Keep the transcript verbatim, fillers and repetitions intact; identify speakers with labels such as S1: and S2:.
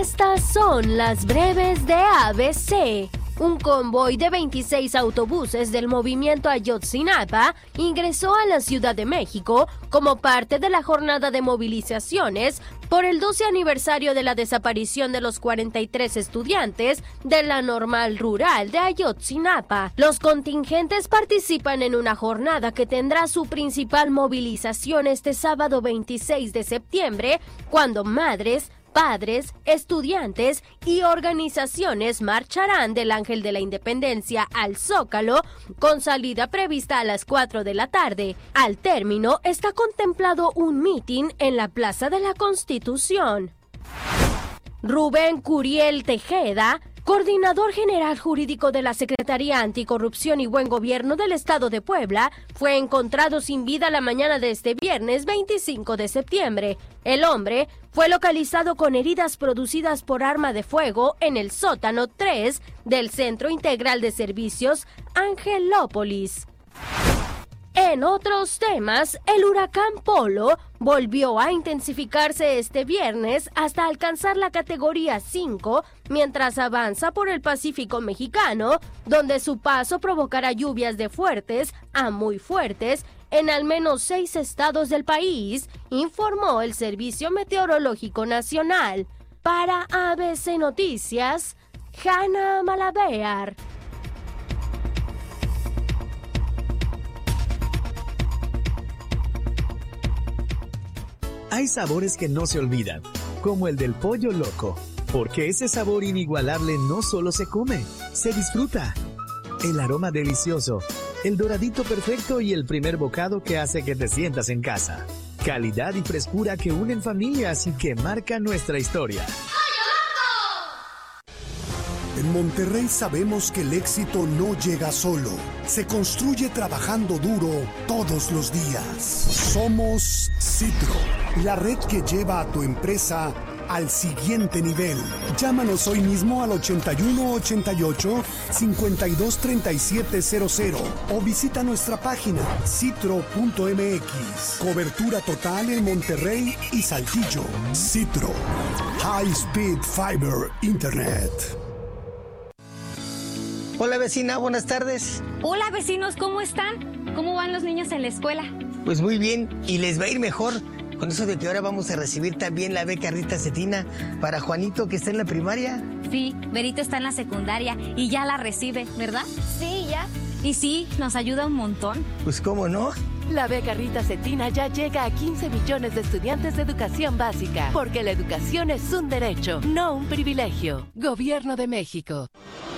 S1: Estas son las breves de A B C. Un convoy de veintiséis autobuses del movimiento Ayotzinapa ingresó a la Ciudad de México como parte de la jornada de movilizaciones por el doce aniversario de la desaparición de los cuarenta y tres estudiantes de la Normal Rural de Ayotzinapa. Los contingentes participan en una jornada que tendrá su principal movilización este sábado veintiséis de septiembre, cuando madres, padres, estudiantes y organizaciones marcharán del Ángel de la Independencia al Zócalo, con salida prevista a las cuatro de la tarde. Al término está contemplado un mitin en la Plaza de la Constitución. Rubén Curiel Tejeda, coordinador general jurídico de la Secretaría Anticorrupción y Buen Gobierno del Estado de Puebla, fue encontrado sin vida la mañana de este viernes veinticinco de septiembre. El hombre fue localizado con heridas producidas por arma de fuego en el sótano tres del Centro Integral de Servicios Angelópolis. En otros temas, el huracán Polo volvió a intensificarse este viernes hasta alcanzar la categoría cinco mientras avanza por el Pacífico mexicano, donde su paso provocará lluvias de fuertes a muy fuertes en al menos seis estados del país, informó el Servicio Meteorológico Nacional. Para A B C Noticias, Hanna Malabear.
S2: Hay sabores que no se olvidan, como el del pollo loco, porque ese sabor inigualable no solo se come, se disfruta. El aroma delicioso, el doradito perfecto y el primer bocado que hace que te sientas en casa. Calidad y frescura que unen familias y que marcan nuestra historia.
S3: En Monterrey sabemos que el éxito no llega solo, se construye trabajando duro todos los días. Somos Citro, la red que lleva a tu empresa al siguiente nivel. Llámanos hoy mismo al ochenta y uno ochenta y ocho cincuenta y dos treinta y siete cero cero o visita nuestra página citro punto m x. Cobertura total en Monterrey y Saltillo. Citro, High Speed Fiber Internet.
S4: Hola vecina, buenas tardes.
S5: Hola vecinos, ¿cómo están? ¿Cómo van los niños en la escuela?
S4: Pues muy bien, y les va a ir mejor con eso de que ahora vamos a recibir también la beca Rita Cetina para Juanito, que está en la primaria.
S5: Sí, Berito está en la secundaria y ya la recibe, ¿verdad?
S6: Sí, ya.
S5: Y sí, nos ayuda un montón.
S4: Pues cómo no.
S7: La beca Rita Cetina ya llega a quince millones de estudiantes de educación básica, porque la educación es un derecho, no un privilegio. Gobierno de México.